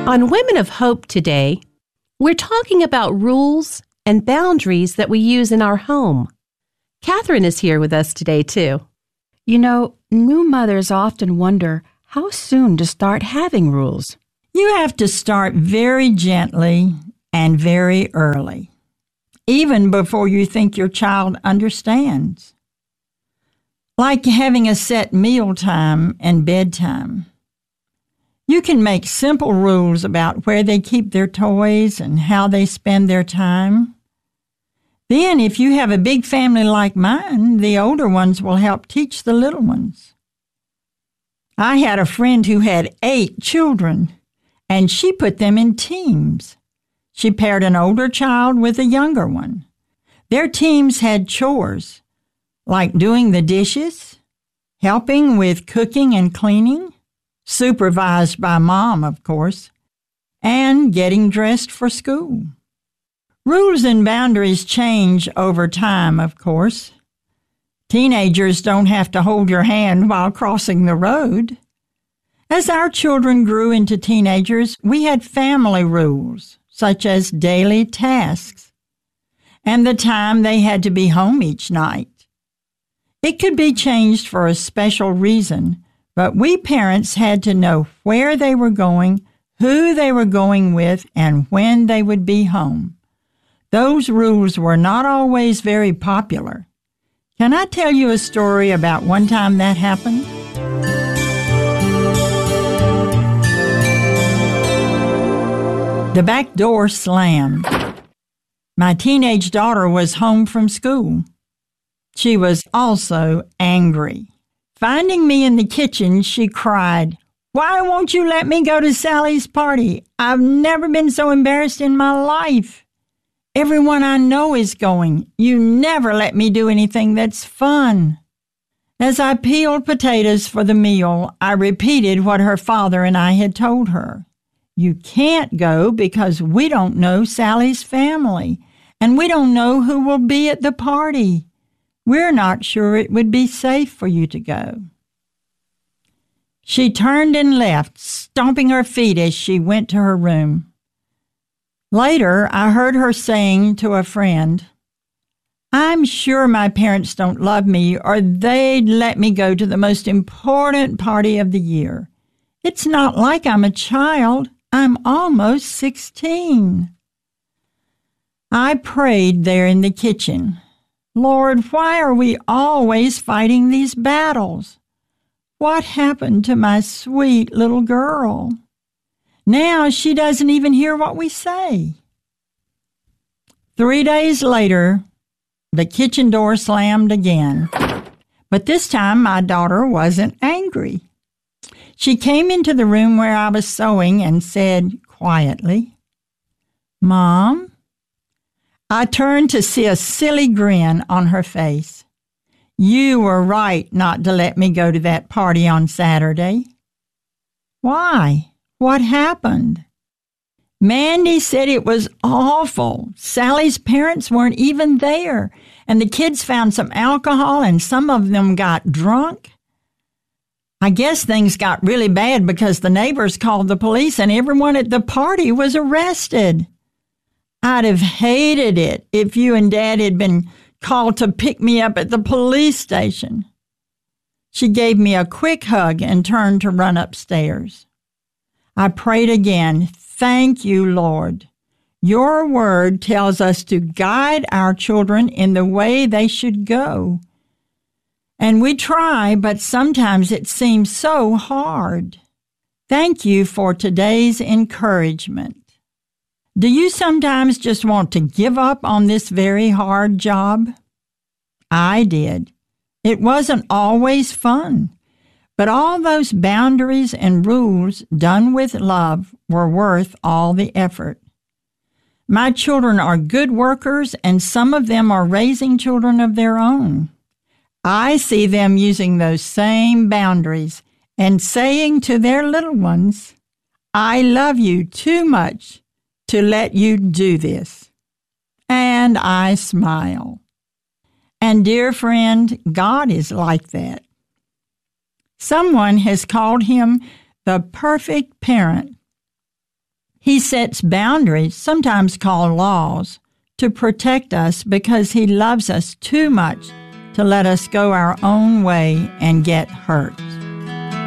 On Women of Hope today, we're talking about rules and boundaries that we use in our home. Catherine is here with us today, too. You know, new mothers often wonder how soon to start having rules. You have to start very gently and very early, even before you think your child understands. Like having a set meal time and bedtime. You can make simple rules about where they keep their toys and how they spend their time. Then, if you have a big family like mine, the older ones will help teach the little ones. I had a friend who had 8 children, and she put them in teams. She paired an older child with a younger one. Their teams had chores, like doing the dishes, helping with cooking and cleaning, supervised by Mom, of course, and getting dressed for school. Rules and boundaries change over time, of course. Teenagers don't have to hold your hand while crossing the road. As our children grew into teenagers, we had family rules, such as daily tasks, and the time they had to be home each night. It could be changed for a special reason, but we parents had to know where they were going, who they were going with, and when they would be home. Those rules were not always very popular. Can I tell you a story about one time that happened? The back door slammed. My teenage daughter was home from school. She was also angry. Finding me in the kitchen, she cried, "Why won't you let me go to Sally's party? I've never been so embarrassed in my life. Everyone I know is going. You never let me do anything that's fun." As I peeled potatoes for the meal, I repeated what her father and I had told her. "You can't go because we don't know Sally's family, and we don't know who will be at the party. We're not sure it would be safe for you to go." She turned and left, stomping her feet as she went to her room. Later, I heard her saying to a friend, "I'm sure my parents don't love me, or they'd let me go to the most important party of the year. It's not like I'm a child. I'm almost 16. I prayed there in the kitchen. "Lord, why are we always fighting these battles? What happened to my sweet little girl? Now she doesn't even hear what we say." 3 days later, the kitchen door slammed again. But this time my daughter wasn't angry. She came into the room where I was sewing and said quietly, "Mom?" I turned to see a silly grin on her face. "You were right not to let me go to that party on Saturday." "Why? What happened?" "Mandy said it was awful. Sally's parents weren't even there, and the kids found some alcohol and some of them got drunk. I guess things got really bad because the neighbors called the police and everyone at the party was arrested. I'd have hated it if you and Dad had been called to pick me up at the police station." She gave me a quick hug and turned to run upstairs. I prayed again, "Thank you, Lord. Your word tells us to guide our children in the way they should go. And we try, but sometimes it seems so hard. Thank you for today's encouragement." Do you sometimes just want to give up on this very hard job? I did. It wasn't always fun, but all those boundaries and rules done with love were worth all the effort. My children are good workers, and some of them are raising children of their own. I see them using those same boundaries and saying to their little ones, "I love you too much to let you do this." And I smile. And dear friend, God is like that. Someone has called him the perfect parent. He sets boundaries, sometimes called laws, to protect us because He loves us too much to let us go our own way and get hurt.